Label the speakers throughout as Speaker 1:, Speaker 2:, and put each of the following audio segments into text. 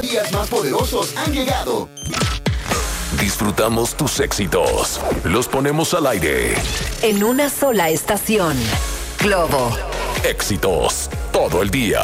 Speaker 1: días más poderosos han llegado.
Speaker 2: Disfrutamos tus éxitos. Los ponemos al aire.
Speaker 3: En una sola estación. Globo.
Speaker 2: Éxitos todo el día.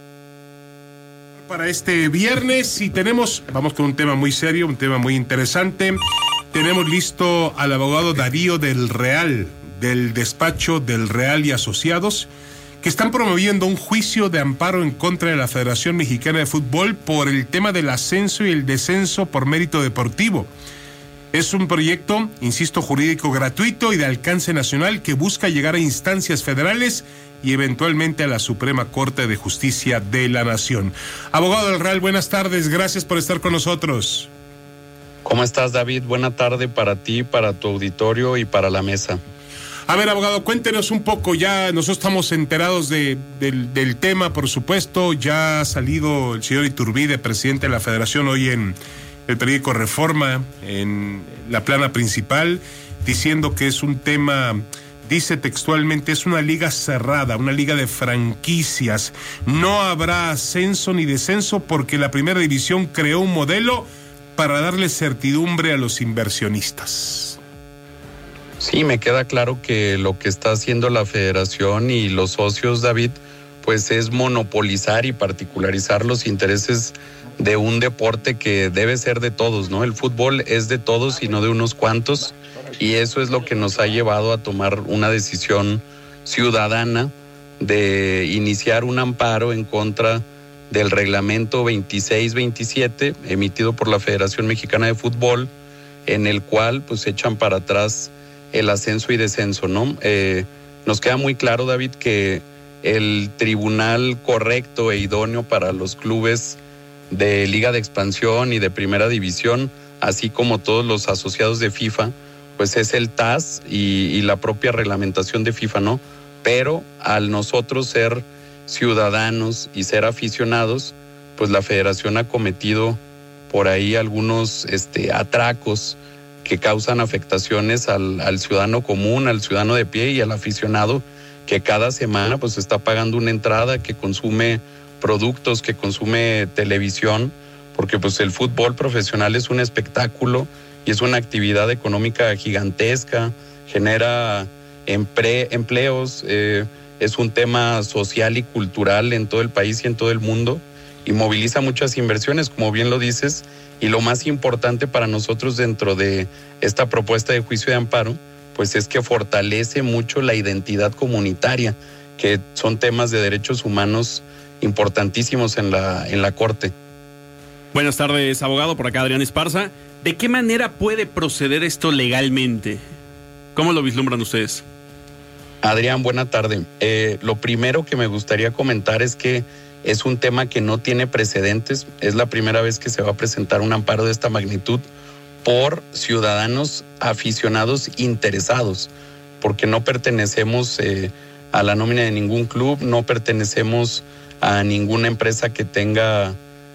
Speaker 4: Para este viernes vamos con un tema muy serio, un tema muy interesante. Tenemos listo al abogado Darío del Real, del despacho del Real y Asociados, que están promoviendo un juicio de amparo en contra de la Federación Mexicana de Fútbol por el tema del ascenso y el descenso por mérito deportivo. Es un proyecto, insisto, jurídico gratuito y de alcance nacional que busca llegar a instancias federales y eventualmente a la Suprema Corte de Justicia de la Nación. Abogado del Real, buenas tardes, gracias por estar con nosotros.
Speaker 5: ¿Cómo estás, David? Buena tarde para ti, para tu auditorio y para la mesa.
Speaker 4: A ver, abogado, cuéntenos un poco, ya nosotros estamos enterados del tema, por supuesto, ya ha salido el señor Iturbide, presidente de la Federación, hoy en el periódico Reforma, en la plana principal, diciendo que es un tema, dice textualmente, es una liga cerrada, una liga de franquicias, no habrá ascenso ni descenso porque la primera división creó un modelo para darle certidumbre a los inversionistas.
Speaker 5: Sí, me queda claro que lo que está haciendo la federación y los socios, David, pues es monopolizar y particularizar los intereses de un deporte que debe ser de todos, ¿no? El fútbol es de todos y no de unos cuantos, y eso es lo que nos ha llevado a tomar una decisión ciudadana de iniciar un amparo en contra del reglamento 2627 emitido por la Federación Mexicana de Fútbol, en el cual pues echan para atrás el ascenso y descenso, ¿no? Nos queda muy claro, David, que el tribunal correcto e idóneo para los clubes de Liga de Expansión y de Primera División, así como todos los asociados de FIFA, pues es el TAS y la propia reglamentación de FIFA, ¿no? Pero al nosotros ser ciudadanos y ser aficionados, pues la federación ha cometido por ahí algunos atracos que causan afectaciones al ciudadano común, al ciudadano de pie y al aficionado que cada semana pues está pagando una entrada, que consume productos, que consume televisión, porque pues el fútbol profesional es un espectáculo y es una actividad económica gigantesca, genera empleos, es un tema social y cultural en todo el país y en todo el mundo y moviliza muchas inversiones, como bien lo dices. Y lo más importante para nosotros dentro de esta propuesta de juicio de amparo, pues es que fortalece mucho la identidad comunitaria, que son temas de derechos humanos importantísimos en la Corte.
Speaker 6: Buenas tardes, abogado, por acá Adrián Esparza. ¿De qué manera puede proceder esto legalmente? ¿Cómo lo vislumbran ustedes?
Speaker 5: Adrián, buena tarde. Lo primero que me gustaría comentar es que es un tema que no tiene precedentes. Es la primera vez que se va a presentar un amparo de esta magnitud por ciudadanos aficionados interesados, porque no pertenecemos a la nómina de ningún club, no pertenecemos a ninguna empresa que tenga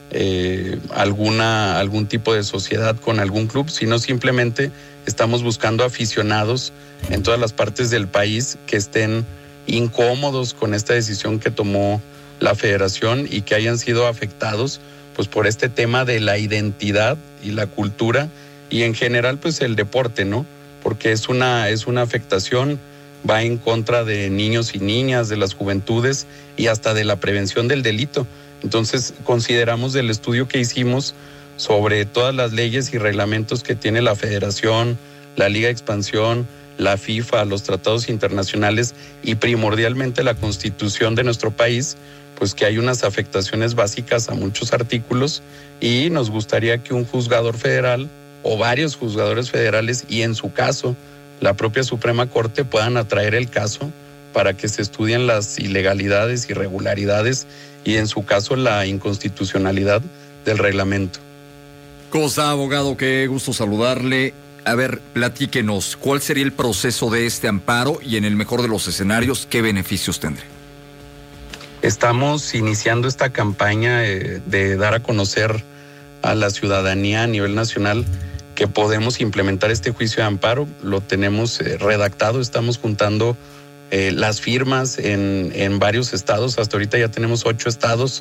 Speaker 5: algún tipo de sociedad con algún club, sino simplemente estamos buscando aficionados en todas las partes del país que estén incómodos con esta decisión que tomó la federación y que hayan sido afectados pues por este tema de la identidad y la cultura y en general pues el deporte, ¿no? Porque es una afectación, va en contra de niños y niñas, de las juventudes y hasta de la prevención del delito. Entonces consideramos del estudio que hicimos sobre todas las leyes y reglamentos que tiene la federación, la Liga de Expansión, la FIFA, los tratados internacionales y primordialmente la Constitución de nuestro país, pues que hay unas afectaciones básicas a muchos artículos y nos gustaría que un juzgador federal o varios juzgadores federales y en su caso la propia Suprema Corte puedan atraer el caso para que se estudien las ilegalidades, irregularidades y en su caso la inconstitucionalidad del reglamento.
Speaker 7: ¿Cómo está, abogado? Qué gusto saludarle. A ver, platíquenos, ¿cuál sería el proceso de este amparo y en el mejor de los escenarios, qué beneficios tendrá?
Speaker 5: Estamos iniciando esta campaña de dar a conocer a la ciudadanía a nivel nacional que podemos implementar este juicio de amparo. Lo tenemos redactado, estamos juntando las firmas en varios estados. Hasta ahorita ya tenemos 8 estados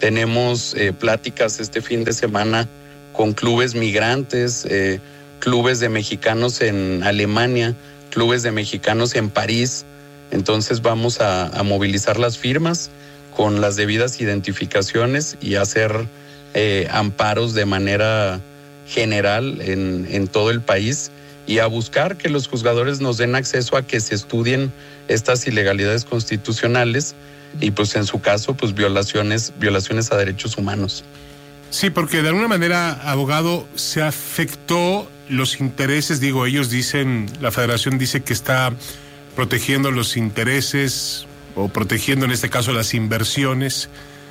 Speaker 5: Tenemos pláticas este fin de semana con clubes migrantes, clubes de mexicanos en Alemania, clubes de mexicanos en París. Entonces vamos a movilizar las firmas con las debidas identificaciones y hacer amparos de manera general en todo el país y a buscar que los juzgadores nos den acceso a que se estudien estas ilegalidades constitucionales y pues en su caso pues violaciones a derechos humanos.
Speaker 4: Sí, porque de alguna manera, abogado, se afectó los intereses, ellos dicen, la federación dice que está protegiendo los intereses o protegiendo en este caso las inversiones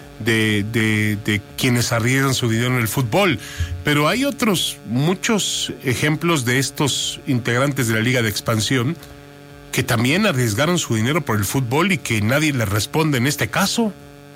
Speaker 4: de quienes arriesgan su dinero en el fútbol, pero hay muchos ejemplos de estos integrantes de la Liga de Expansión que también arriesgaron su dinero por el fútbol y que nadie les responde en este caso.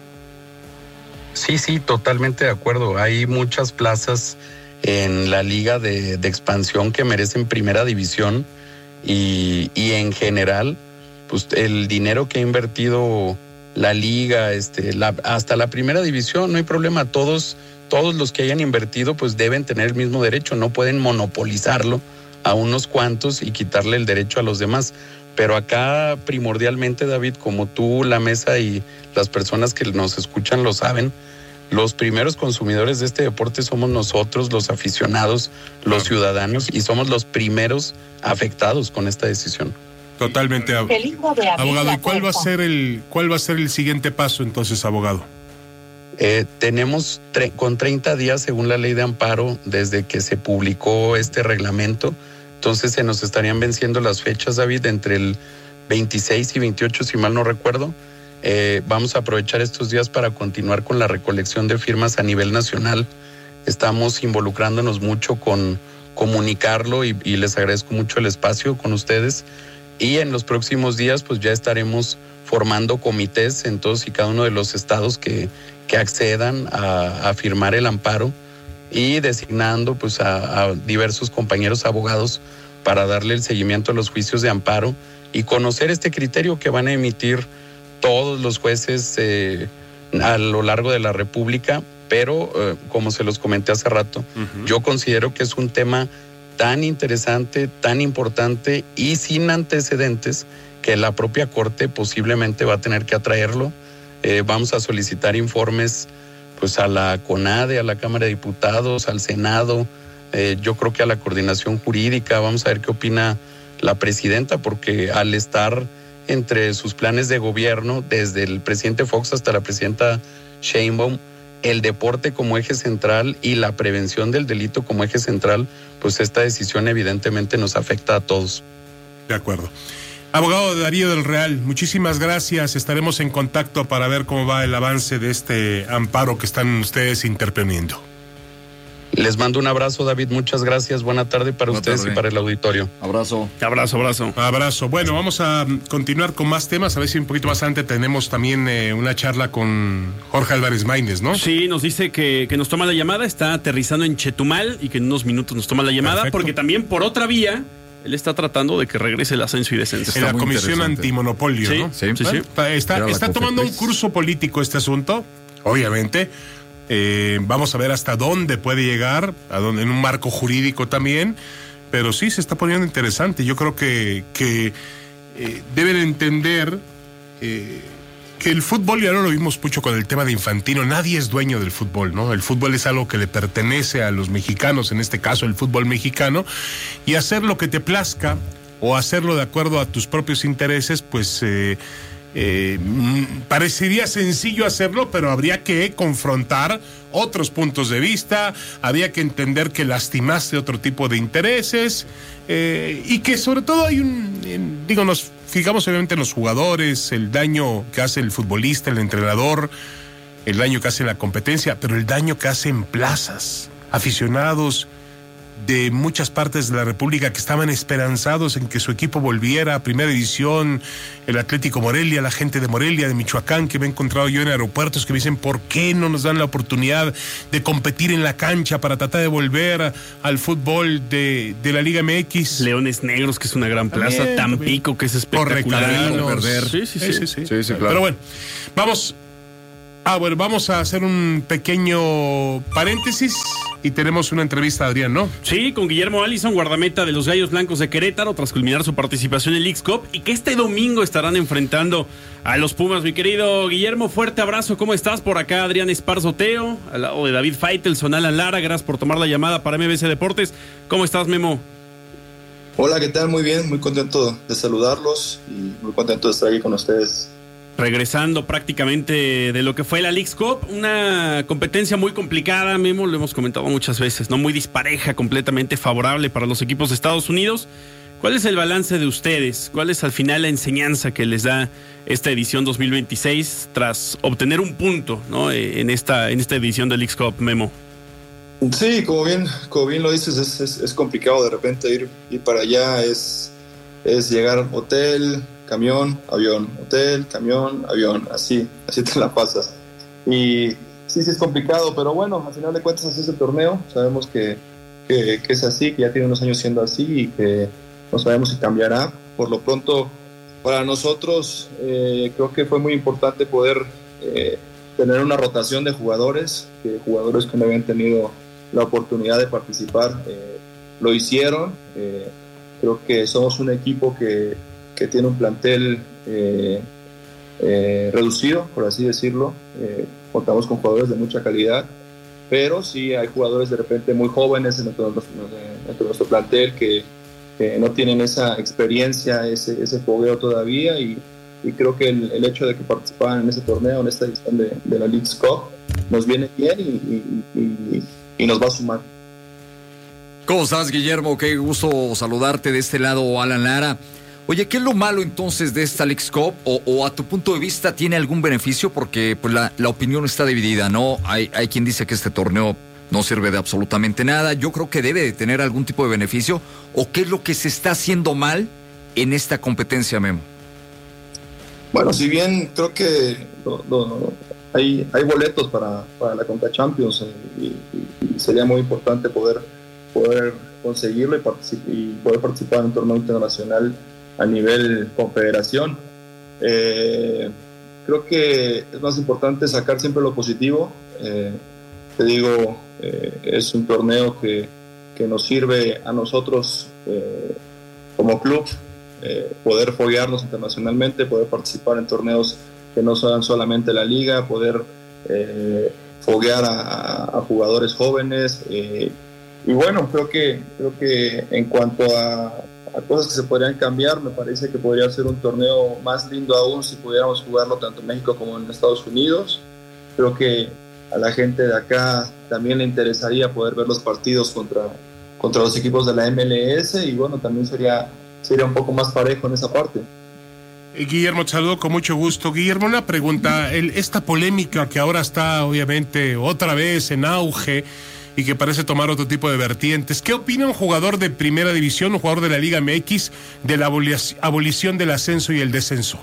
Speaker 5: Sí, totalmente de acuerdo. Hay muchas plazas en la Liga de Expansión que merecen primera división y en general, pues el dinero que ha invertido la Liga, hasta la primera división, no hay problema. Todos los que hayan invertido, pues deben tener el mismo derecho. No pueden monopolizarlo a unos cuantos y quitarle el derecho a los demás. Pero acá, primordialmente, David, como tú, la mesa y las personas que nos escuchan lo saben, los primeros consumidores de este deporte somos nosotros, los aficionados, los ciudadanos, y somos los primeros afectados con esta decisión.
Speaker 4: Totalmente, abogado. ¿Y cuál va a ser el siguiente paso entonces, abogado?
Speaker 5: Tenemos con 30 días, según la ley de amparo, desde que se publicó este reglamento. Entonces se nos estarían venciendo las fechas, David, entre el 26 y 28, si mal no recuerdo. Vamos a aprovechar estos días para continuar con la recolección de firmas a nivel nacional. Estamos involucrándonos mucho con comunicarlo y les agradezco mucho el espacio con ustedes. Y en los próximos días pues ya estaremos formando comités en todos y cada uno de los estados que accedan a firmar el amparo y designando pues a diversos compañeros abogados para darle el seguimiento a los juicios de amparo y conocer este criterio que van a emitir todos los jueces a lo largo de la República, pero como se los comenté hace rato, yo considero que es un tema tan interesante, tan importante y sin antecedentes que la propia Corte posiblemente va a tener que atraerlo. Vamos a solicitar informes pues a la CONADE, a la Cámara de Diputados, al Senado, yo creo que a la Coordinación Jurídica. Vamos a ver qué opina la presidenta, porque al estar entre sus planes de gobierno, desde el presidente Fox hasta la presidenta Sheinbaum, el deporte como eje central y la prevención del delito como eje central, pues esta decisión evidentemente nos afecta a todos.
Speaker 4: De acuerdo. Abogado Darío del Real, muchísimas gracias. Estaremos en contacto para ver cómo va el avance de este amparo que están ustedes interponiendo.
Speaker 5: Les mando un abrazo, David. Muchas gracias. Buena tarde para ustedes y para el auditorio.
Speaker 7: Abrazo.
Speaker 4: Abrazo. Bueno, vamos a continuar con más temas. A ver si un poquito más adelante tenemos también una charla con Jorge Álvarez Maínez, ¿no?
Speaker 6: Sí, nos dice que nos toma la llamada. Está aterrizando en Chetumal y que en unos minutos nos toma la llamada. Perfecto. Porque también por otra vía él está tratando de que regrese el ascenso y descenso.
Speaker 4: En la Comisión Antimonopolio,
Speaker 6: sí,
Speaker 4: ¿no?
Speaker 6: Sí.
Speaker 4: Está tomando un curso político este asunto, obviamente. Vamos a ver hasta dónde puede llegar, en un marco jurídico también, pero sí se está poniendo interesante. Yo creo que deben entender que el fútbol, ya lo vimos mucho con el tema de Infantino, nadie es dueño del fútbol, ¿no? El fútbol es algo que le pertenece a los mexicanos, en este caso el fútbol mexicano, y hacer lo que te plazca o hacerlo de acuerdo a tus propios intereses, pues parecería sencillo hacerlo, pero habría que confrontar otros puntos de vista, habría que entender que lastimaste otro tipo de intereses, y que sobre todo hay nos fijamos obviamente en los jugadores, el daño que hace el futbolista, el entrenador, el daño que hace la competencia, pero el daño que hace en plazas, aficionados de muchas partes de la República que estaban esperanzados en que su equipo volviera a primera división, el Atlético Morelia, la gente de Morelia, de Michoacán, que me he encontrado yo en aeropuertos que me dicen, ¿por qué no nos dan la oportunidad de competir en la cancha para tratar de volver al fútbol de la Liga MX?
Speaker 6: Leones Negros, que es una gran plaza, Tampico, que es espectacular.
Speaker 4: Sí, claro. Pero bueno, vamos Bueno, vamos a hacer un pequeño paréntesis y tenemos una entrevista a Adrián, ¿no?
Speaker 6: Sí, con Guillermo Allison, guardameta de los Gallos Blancos de Querétaro, tras culminar su participación en Leagues Cup, y que este domingo estarán enfrentando a los Pumas. Mi querido Guillermo, fuerte abrazo, ¿cómo estás? Por acá Adrián Esparzoteo, al lado de David Faitelson, Alan Lara, gracias por tomar la llamada para MBC Deportes. ¿Cómo estás, Memo?
Speaker 8: Hola, ¿qué tal? Muy bien, muy contento de saludarlos y muy contento de estar aquí con ustedes.
Speaker 6: Regresando prácticamente de lo que fue la Leagues Cup, una competencia muy complicada, Memo, lo hemos comentado muchas veces, ¿no? Muy dispareja, completamente favorable para los equipos de Estados Unidos. ¿Cuál es el balance de ustedes? ¿Cuál es al final la enseñanza que les da esta edición 2026 tras obtener un punto, ¿no? en esta edición de Leagues Cup, Memo?
Speaker 8: Sí, como bien lo dices, es complicado de repente ir para allá, es llegar hotel, camión, avión, hotel, camión, avión, así te la pasas. Y sí es complicado, pero bueno, al final de cuentas así es el torneo, sabemos que es así, que ya tiene unos años siendo así y que no sabemos si cambiará. Por lo pronto, para nosotros creo que fue muy importante poder tener una rotación de jugadores que no habían tenido la oportunidad de participar, lo hicieron. Creo que somos un equipo que tiene un plantel reducido, por así decirlo. Contamos con jugadores de mucha calidad, pero sí hay jugadores de repente muy jóvenes dentro de nuestro plantel que no tienen esa experiencia, ese fogueo todavía, y creo que el hecho de que participaran en ese torneo, en esta edición de la Leagues Cup, nos viene bien y nos va a sumar.
Speaker 7: ¿Cómo estás, Guillermo? Qué gusto saludarte. De este lado, Alan Lara. Oye, ¿qué es lo malo entonces de esta Leagues Cup? O a tu punto de vista, ¿tiene algún beneficio? Porque pues la opinión está dividida, ¿no? Hay quien dice que este torneo no sirve de absolutamente nada. Yo creo que debe de tener algún tipo de beneficio. ¿O qué es lo que se está haciendo mal en esta competencia, Memo?
Speaker 8: Bueno, si bien creo que hay boletos para la Conca Champions y sería muy importante poder conseguirlo y poder participar en un torneo internacional a nivel confederación. Creo que es más importante sacar siempre lo positivo. Te digo, es un torneo que nos sirve a nosotros como club, poder foguearnos internacionalmente, poder participar en torneos que no sean solamente la liga, poder foguear a jugadores jóvenes. Y bueno, creo que en cuanto a cosas que se podrían cambiar, me parece que podría ser un torneo más lindo aún si pudiéramos jugarlo tanto en México como en Estados Unidos. Creo que a la gente de acá también le interesaría poder ver los partidos contra los equipos de la MLS, y bueno, también sería un poco más parejo en esa parte.
Speaker 4: Guillermo, te saludo con mucho gusto. Guillermo, una pregunta. Esta polémica que ahora está obviamente otra vez en auge y que parece tomar otro tipo de vertientes. ¿Qué opina un jugador de primera división, un jugador de la Liga MX, de la abolición del ascenso y el descenso?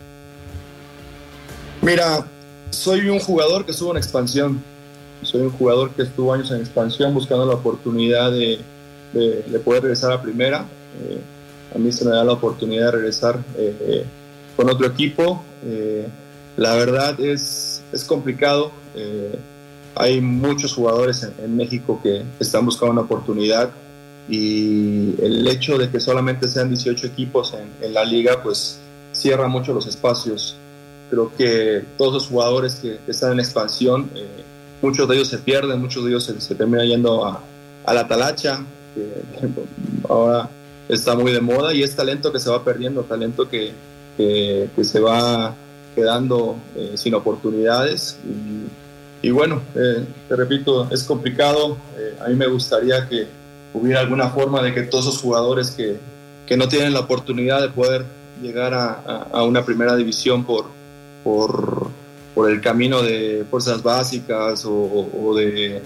Speaker 8: Mira, soy un jugador que estuvo en expansión. Soy un jugador que estuvo años en expansión buscando la oportunidad de poder regresar a primera. A mí se me da la oportunidad de regresar con otro equipo. La verdad es complicado. Hay muchos jugadores en México que están buscando una oportunidad, y el hecho de que solamente sean 18 equipos en la liga pues cierra mucho los espacios. Creo que todos los jugadores que están en expansión, muchos de ellos se pierden, muchos de ellos se terminan yendo a la talacha, que ahora está muy de moda, y es talento que se va perdiendo, talento que se va quedando sin oportunidades. Y bueno, te repito, es complicado. A mí me gustaría que hubiera alguna forma de que todos esos jugadores que no tienen la oportunidad de poder llegar a una primera división por el camino de fuerzas básicas o de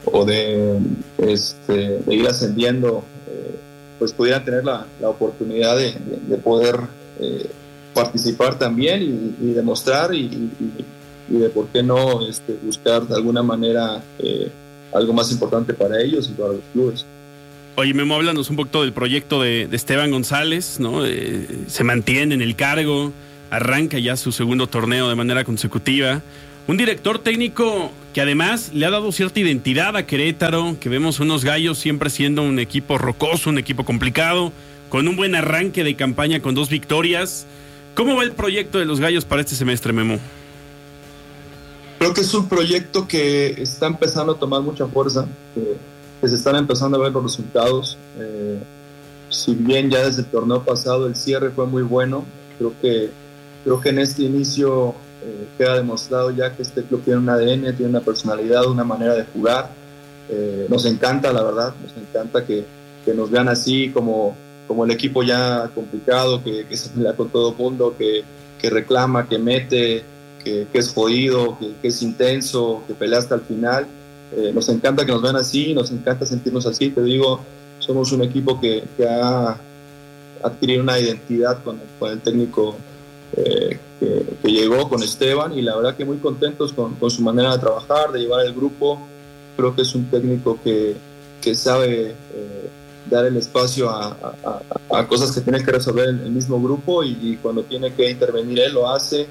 Speaker 8: ir ascendiendo, pues pudieran tener la oportunidad de poder participar también y demostrar y de por qué no buscar de alguna manera algo más importante para ellos y para los clubes.
Speaker 6: Oye, Memo, háblanos un poquito del proyecto de Esteban González, ¿no? Se mantiene en el cargo, arranca ya su segundo torneo de manera consecutiva. Un director técnico que además le ha dado cierta identidad a Querétaro, que vemos unos Gallos siempre siendo un equipo rocoso, un equipo complicado, con un buen arranque de campaña con 2 victorias. ¿Cómo va el proyecto de los Gallos para este semestre, Memo?
Speaker 8: Creo que es un proyecto que está empezando a tomar mucha fuerza, que se están empezando a ver los resultados. Si bien ya desde el torneo pasado el cierre fue muy bueno, creo que en este inicio queda demostrado ya que este club tiene un ADN, tiene una personalidad, una manera de jugar. Nos encanta, la verdad, nos encanta que nos vean así como el equipo ya complicado, que se pelea con todo el mundo, que reclama, que mete, que es jodido, que es intenso, que pelea hasta el final. Nos encanta que nos vean así, nos encanta sentirnos así. Te digo, somos un equipo que ha adquirido una identidad con el técnico que llegó, con Esteban, y la verdad que muy contentos con su manera de trabajar, de llevar el grupo. Creo que es un técnico que sabe dar el espacio a cosas que tiene que resolver el mismo grupo, y cuando tiene que intervenir él lo hace.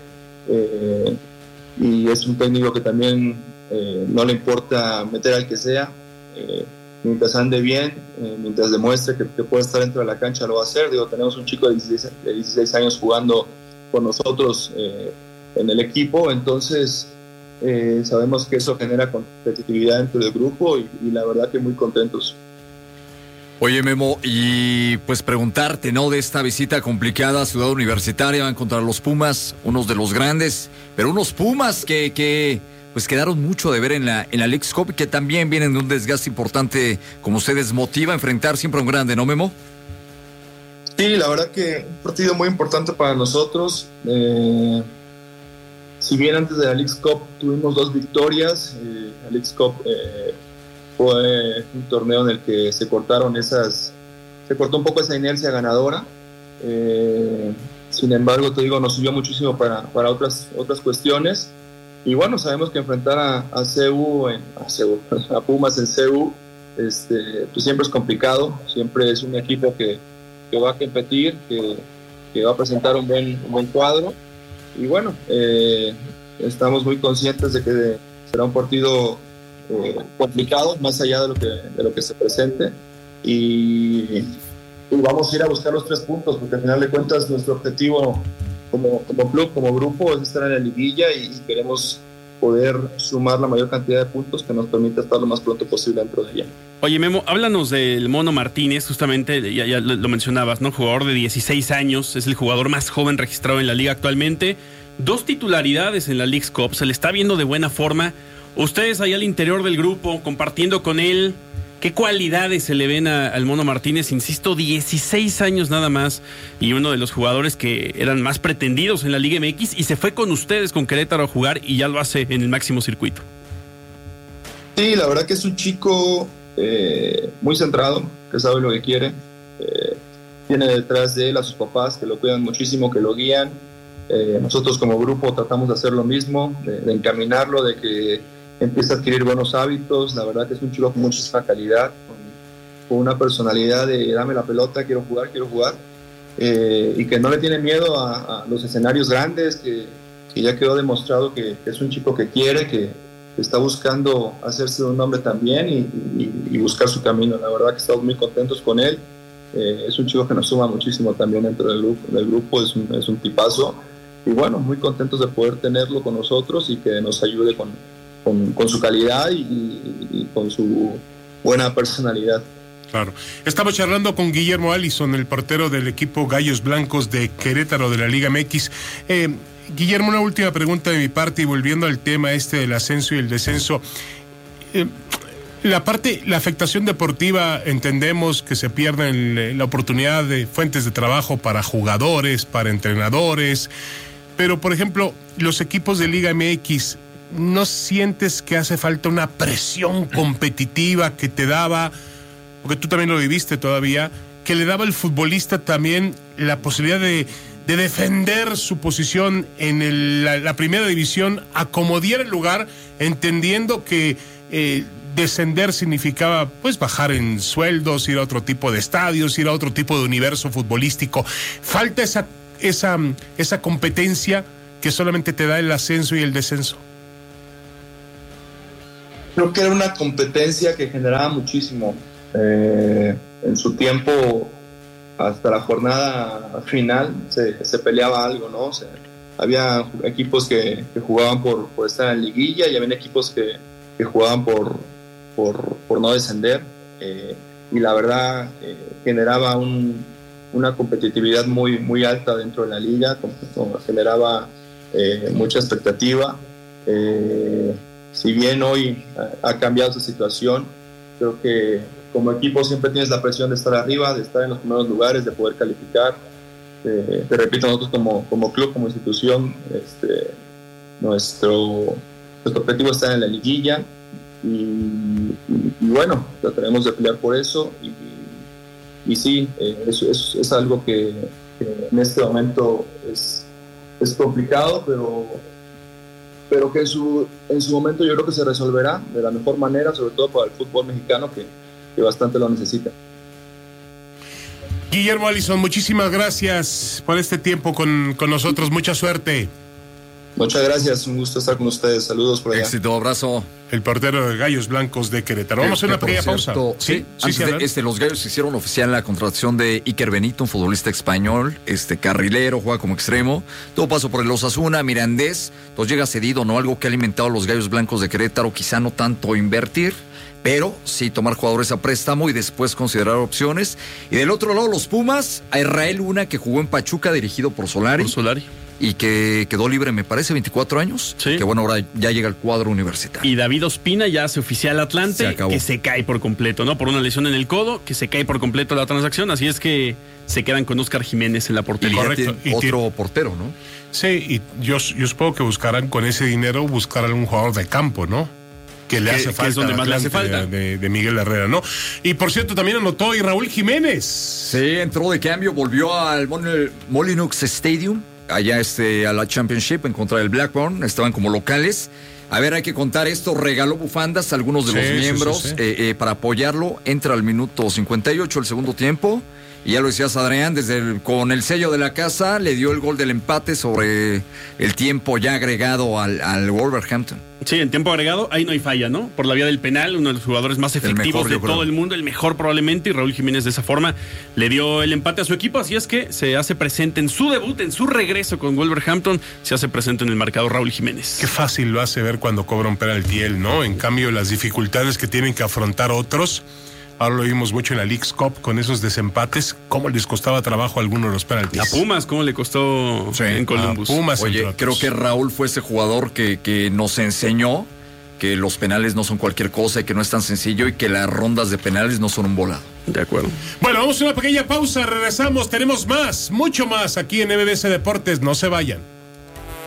Speaker 8: Y es un técnico que también no le importa meter al que sea, mientras ande bien, mientras demuestre que puede estar dentro de la cancha, lo va a hacer. Digo, tenemos un chico de 16 años jugando con nosotros en el equipo, entonces sabemos que eso genera competitividad dentro del grupo, y la verdad que muy contentos.
Speaker 7: Oye, Memo, y pues preguntarte, ¿no? De esta visita complicada a Ciudad Universitaria, van contra los Pumas, unos de los grandes, pero unos Pumas que pues quedaron mucho de ver en la Leagues Cup, que también vienen de un desgaste importante, como se desmotiva a enfrentar siempre a un grande, ¿no, Memo?
Speaker 8: Sí, la verdad que un partido muy importante para nosotros. Si bien antes de la Leagues Cup tuvimos 2 victorias, la Leagues Cup fue un torneo en el que se cortó un poco esa inercia ganadora. Sin embargo, te digo, nos sirvió muchísimo para otras cuestiones. Y bueno, sabemos que enfrentar a Pumas en CU, pues siempre es complicado, siempre es un equipo que va a competir, que va a presentar un buen cuadro. Y bueno, estamos muy conscientes de que será un partido complicado, más allá de lo que se presente, y vamos a ir a buscar los 3 puntos, porque al final de cuentas nuestro objetivo como club, como grupo, es estar en la liguilla, y queremos poder sumar la mayor cantidad de puntos que nos permita estar lo más pronto posible dentro de ella.
Speaker 6: Oye, Memo, háblanos del Mono Martínez, justamente, ya lo mencionabas, ¿no? Jugador de 16 años, es el jugador más joven registrado en la liga actualmente, 2 titularidades en la Leagues Cup, se le está viendo de buena forma. Ustedes ahí al interior del grupo, compartiendo con él, ¿qué cualidades se le ven al Mono Martínez? Insisto, 16 años nada más, y uno de los jugadores que eran más pretendidos en la Liga MX, y se fue con ustedes, con Querétaro, a jugar, y ya lo hace en el máximo circuito.
Speaker 8: Sí, la verdad que es un chico muy centrado, que sabe lo que quiere. Tiene detrás de él a sus papás, que lo cuidan muchísimo, que lo guían. Nosotros como grupo tratamos de hacer lo mismo, de encaminarlo, de que empieza a adquirir buenos hábitos. La verdad que es un chico con muchísima calidad, con una personalidad de dame la pelota, quiero jugar, y que no le tiene miedo a los escenarios grandes, que ya quedó demostrado que es un chico que quiere, que está buscando hacerse un nombre también y buscar su camino. La verdad que estamos muy contentos con él. Es un chico que nos suma muchísimo también dentro del grupo, es un tipazo, y bueno, muy contentos de poder tenerlo con nosotros y que nos ayude con su calidad y con su buena personalidad.
Speaker 4: Claro. Estamos charlando con Guillermo Allison, el portero del equipo Gallos Blancos de Querétaro de la Liga MX. Guillermo, una última pregunta de mi parte, y volviendo al tema del ascenso y el descenso. La afectación deportiva, entendemos que se pierde la oportunidad de fuentes de trabajo para jugadores, para entrenadores, pero por ejemplo, los equipos de Liga MX, ¿no sientes que hace falta una presión competitiva que te daba, porque tú también lo viviste todavía, que le daba al futbolista también la posibilidad de defender su posición en la primera división, acomodar el lugar, entendiendo que descender significaba pues bajar en sueldos, ir a otro tipo de estadios, ir a otro tipo de universo futbolístico? Falta esa competencia que solamente te da el ascenso y el descenso.
Speaker 8: Creo que era una competencia que generaba muchísimo. En su tiempo, hasta la jornada final, se peleaba algo, ¿no? O sea, había equipos que jugaban por estar en liguilla y había equipos que jugaban por no descender. Y la verdad, generaba una competitividad muy, muy alta dentro de la liga, generaba mucha expectativa. Si bien hoy ha cambiado esa situación, creo que como equipo siempre tienes la presión de estar arriba, de estar en los primeros lugares, de poder calificar. Te repito, nosotros como club, como institución, nuestro objetivo está en la liguilla y bueno, trataremos de pelear por eso y sí, es algo que en este momento es complicado, pero que en su momento yo creo que se resolverá de la mejor manera, sobre todo para el fútbol mexicano que bastante lo necesita.
Speaker 4: Guillermo Allison, muchísimas gracias por este tiempo con nosotros. Mucha suerte.
Speaker 8: Muchas gracias, un gusto estar con ustedes. Saludos por allá.
Speaker 7: Éxito, abrazo.
Speaker 4: El portero de Gallos Blancos de Querétaro. Vamos a hacer una pequeña pausa.
Speaker 7: Sí, antes de los Gallos hicieron oficial la contratación de Iker Benito, un futbolista español, carrilero, juega como extremo. Todo pasó por el Osasuna, Mirandés. Entonces llega cedido, ¿no? Algo que ha alimentado a los Gallos Blancos de Querétaro, quizá no tanto invertir, pero sí tomar jugadores a préstamo y después considerar opciones. Y del otro lado, los Pumas, a Israel Luna, que jugó en Pachuca, dirigido por Solari. Y que quedó libre, me parece, 24 años.
Speaker 6: Sí.
Speaker 7: Que bueno, ahora ya llega al cuadro universitario.
Speaker 6: Y David Ospina ya hace oficial Atlante, que se cae por completo, ¿no? Por una lesión en el codo, que se cae por completo la transacción. Así es que se quedan con Óscar Jiménez en la portería.
Speaker 7: Correcto. Y otro portero, ¿no?
Speaker 4: Sí, y yo supongo que buscarán con ese dinero, buscar algún jugador de campo, ¿no? Que le hace falta,
Speaker 6: es donde más le hace falta.
Speaker 4: De Miguel Herrera, ¿no? Y por cierto, también anotó y Raúl Jiménez.
Speaker 7: Sí, entró de cambio, volvió al Molineux Stadium, allá a la Championship en contra del Blackburn, estaban como locales. A ver, hay que contar esto, regaló bufandas a algunos de los miembros para apoyarlo, entra al minuto 58 el segundo tiempo. Y ya lo decías, Adrián, con el sello de la casa, le dio el gol del empate sobre el tiempo ya agregado al Wolverhampton.
Speaker 6: Sí, en tiempo agregado, ahí no hay falla, ¿no? Por la vía del penal, uno de los jugadores más efectivos de todo el mundo, el mejor probablemente, y Raúl Jiménez de esa forma le dio el empate a su equipo, así es que se hace presente en su debut, en su regreso con Wolverhampton, se hace presente en el marcador Raúl Jiménez.
Speaker 4: Qué fácil lo hace ver cuando cobra un penalti él, ¿no? En cambio, las dificultades que tienen que afrontar otros. Ahora lo vimos mucho en la Leagues Cup con esos desempates, cómo les costaba trabajo a algunos de los penaltis.
Speaker 6: A Pumas, cómo le costó en Columbus.
Speaker 4: A Pumas.
Speaker 7: Oye, creo que Raúl fue ese jugador que nos enseñó que los penales no son cualquier cosa y que no es tan sencillo y que las rondas de penales no son un volado.
Speaker 6: De acuerdo.
Speaker 4: Bueno, vamos a una pequeña pausa, regresamos, tenemos más, mucho más aquí en MBS Deportes, no se vayan.